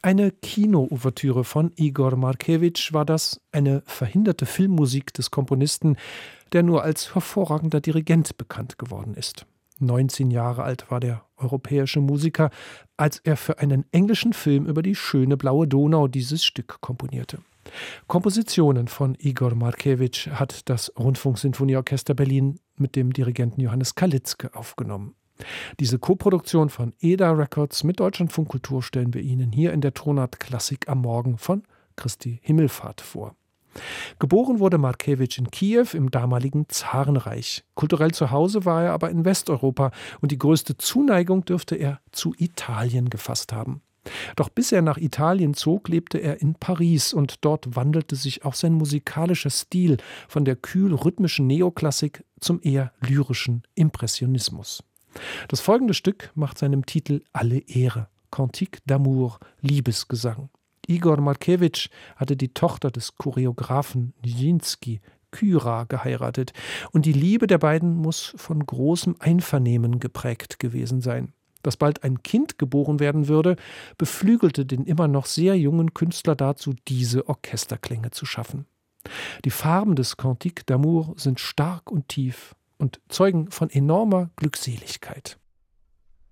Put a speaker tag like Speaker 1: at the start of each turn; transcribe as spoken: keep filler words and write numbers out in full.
Speaker 1: Eine Kino-Ouvertüre von Igor Markewitsch war das, eine verhinderte Filmmusik des Komponisten, der nur als hervorragender Dirigent bekannt geworden ist. neunzehn Jahre alt war der europäische Musiker, als er für einen englischen Film über die schöne blaue Donau dieses Stück komponierte. Kompositionen von Igor Markewitsch hat das Rundfunksinfonieorchester Berlin mit dem Dirigenten Johannes Kalitzke aufgenommen. Diese Koproduktion von E D A Records mit Deutschlandfunk Kultur stellen wir Ihnen hier in der Tonart Klassik am Morgen von Christi Himmelfahrt vor. Geboren wurde Markewitsch in Kiew im damaligen Zarenreich. Kulturell zu Hause war er aber in Westeuropa und die größte Zuneigung dürfte er zu Italien gefasst haben. Doch bis er nach Italien zog, lebte er in Paris und dort wandelte sich auch sein musikalischer Stil von der kühl-rhythmischen Neoklassik zum eher lyrischen Impressionismus. Das folgende Stück macht seinem Titel alle Ehre. Cantique d'amour, Liebesgesang. Igor Markewitsch hatte die Tochter des Choreografen Nijinsky, Kyra, geheiratet und die Liebe der beiden muss von großem Einvernehmen geprägt gewesen sein. Dass bald ein Kind geboren werden würde, beflügelte den immer noch sehr jungen Künstler dazu, diese Orchesterklänge zu schaffen. Die Farben des Cantique d'amour sind stark und tief und zeugen von enormer Glückseligkeit.